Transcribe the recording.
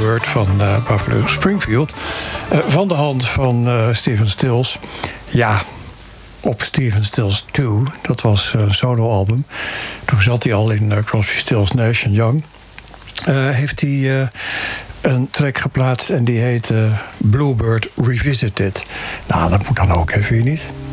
Bluebird van Buffalo Springfield. Van de hand van Stephen Stills. Ja, op Stephen Stills 2. Dat was een soloalbum. Toen zat hij al in Crosby, Stills, Nash Young. Heeft hij een track geplaatst en die heet Bluebird Revisited. Nou, dat moet dan ook, hè, vind je niet?